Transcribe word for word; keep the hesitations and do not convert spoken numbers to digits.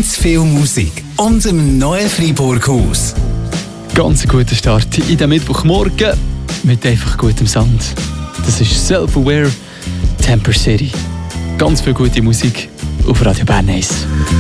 ganz viel Musik und im neuen Freiburg-Haus. Ganz ein guter Start in den Mittwochmorgen mit einfach gutem Sound. Das ist Self-Aware, Temper City. Ganz viel gute Musik auf Radio Bern eins.